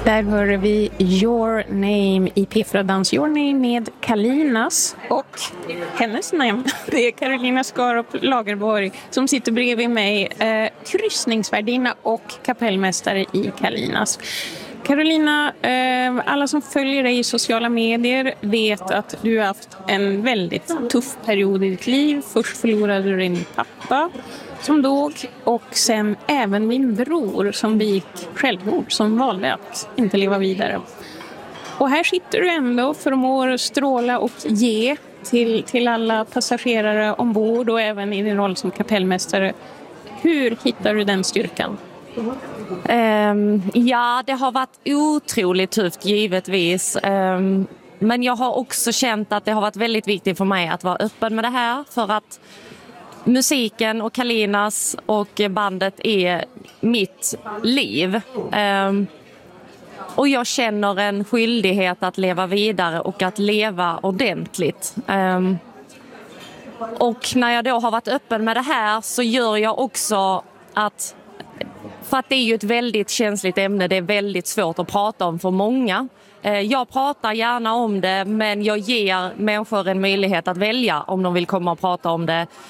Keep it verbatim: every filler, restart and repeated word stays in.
Där hör vi Your Name i P fyra Dans Your Name med Kalinas och hennes namn. Det är Carolina Skarup Lagerborg som sitter bredvid mig, eh, kryssningsvärdinna och kapellmästare i Kalinas. Carolina, eh, alla som följer dig i sociala medier vet att du har haft en väldigt tuff period i ditt liv. Först förlorade du din pappa som dog och sen även min bror som begick självmord, som valde att inte leva vidare. Och här sitter du ändå, förmår stråla och ge till, till alla passagerare ombord och även i din roll som kapellmästare. Hur hittar du den styrkan? Um, ja, det har varit otroligt tufft givetvis. Um, men jag har också känt att det har varit väldigt viktigt för mig att vara öppen med det här. För att musiken och Kalinas och bandet är mitt liv. Um, och jag känner en skyldighet att leva vidare och att leva ordentligt. Um, och när jag då har varit öppen med det här så gör jag också att... För att det är ju ett väldigt känsligt ämne, det är väldigt svårt att prata om för många. Jag pratar gärna om det, men jag ger människor en möjlighet att välja om de vill komma och prata om det.